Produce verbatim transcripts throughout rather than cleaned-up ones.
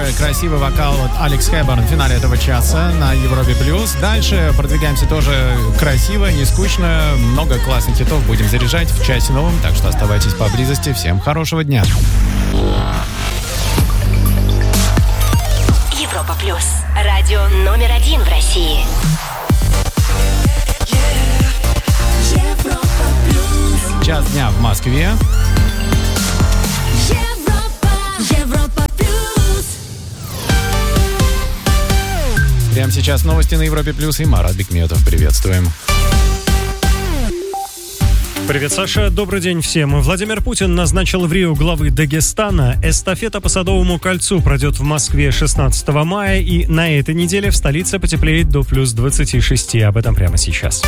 красивый вокал от Алекс Хэбборн в финале этого часа на Европе Плюс. Дальше продвигаемся тоже красиво, не скучно. Много классных хитов будем заряжать в часе новом, так что оставайтесь поблизости. Всем хорошего дня. Европа Плюс. Радио номер один в России. Час дня в Москве. Прямо сейчас новости на Европе Плюс и Марат Бекметов. Приветствуем. Привет, Саша. Добрый день всем. Владимир Путин назначил в Рио главы Дагестана. Эстафета по Садовому кольцу пройдет в Москве шестнадцатого мая, и на этой неделе в столице потеплеет до плюс двадцати шести. Об этом прямо сейчас.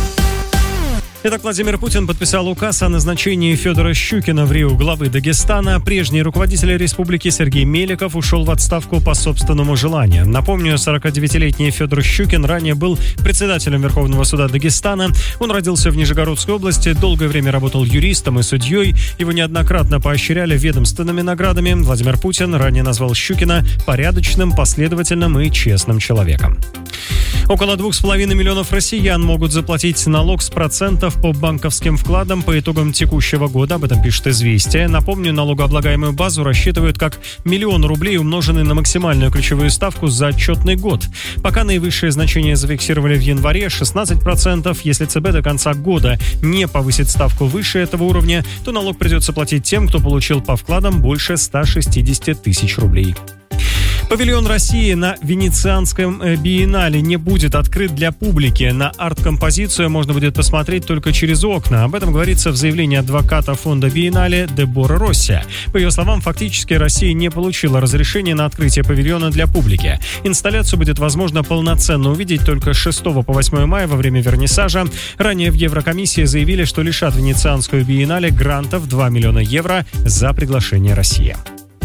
Итак, Владимир Путин подписал указ о назначении Федора Щукина в Рио главы Дагестана. Прежний руководитель республики Сергей Меликов ушел в отставку по собственному желанию. Напомню, сорокадевятилетний Федор Щукин ранее был председателем Верховного суда Дагестана. Он родился в Нижегородской области, долгое время работал юристом и судьей. Его неоднократно поощряли ведомственными наградами. Владимир Путин ранее назвал Щукина порядочным, последовательным и честным человеком. Около двух с половиной миллионов россиян могут заплатить налог с процентов по банковским вкладам по итогам текущего года. Об этом пишет «Известия». Напомню, налогооблагаемую базу рассчитывают как миллион рублей, умноженный на максимальную ключевую ставку за отчетный год. Пока наивысшее значение зафиксировали в январе – шестнадцать процентов. Если ЦБ до конца года не повысит ставку выше этого уровня, то налог придется платить тем, кто получил по вкладам больше ста шестидесяти тысяч рублей. Павильон России на Венецианском биеннале не будет открыт для публики. На арт-композицию можно будет посмотреть только через окна. Об этом говорится в заявлении адвоката фонда биеннале Дебора Росси. По ее словам, фактически Россия не получила разрешения на открытие павильона для публики. Инсталляцию будет возможно полноценно увидеть только с шестого по восьмое мая во время вернисажа. Ранее в Еврокомиссии заявили, что лишат Венецианскую биеннале грантов два миллиона евро за приглашение России.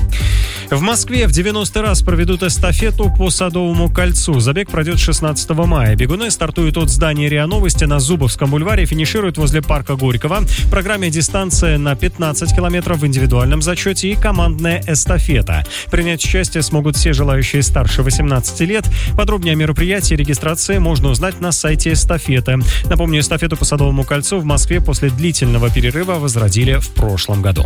В Москве в девяностый раз проведут эстафету по Садовому кольцу. Забег пройдет шестнадцатого мая. Бегуны стартуют от здания РИА Новости на Зубовском бульваре, финишируют возле парка Горького. В программе дистанция на пятнадцать километров в индивидуальном зачете и командная эстафета. Принять участие смогут все желающие старше восемнадцати лет. Подробнее о мероприятии и регистрации можно узнать на сайте эстафеты. Напомню, эстафету по Садовому кольцу в Москве после длительного перерыва возродили в прошлом году.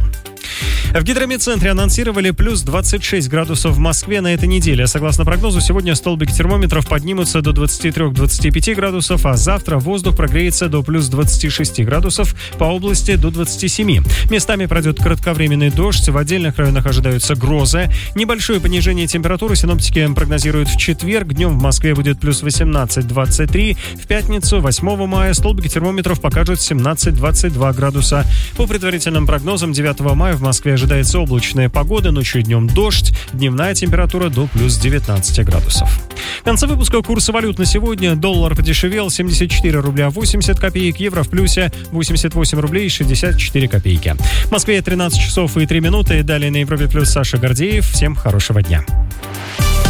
В гидрометцентре анонсировали плюс двадцать шесть градусов в Москве на этой неделе. Согласно прогнозу, сегодня столбики термометров поднимутся до двадцати трёх - двадцати пяти градусов, а завтра воздух прогреется до плюс двадцати шести градусов, по области до двадцати семи. Местами пройдет кратковременный дождь, в отдельных районах ожидаются грозы. Небольшое понижение температуры синоптики прогнозируют в четверг. Днем в Москве будет плюс восемнадцать - двадцать три. В пятницу, восьмого мая, столбики термометров покажут семнадцать - двадцать два градуса. По предварительным прогнозам, девятого мая в Москве ожидается облачная погода, ночью и днем дождь, дневная температура до плюс девятнадцати градусов. В конце выпуска курсы валют на сегодня. Доллар подешевел семьдесят четыре рубля восемьдесят копеек, евро в плюсе восемьдесят восемь рублей шестьдесят четыре копейки. В Москве тринадцать часов и три минуты. Далее на Европе Плюс Саша Гордеев. Всем хорошего дня.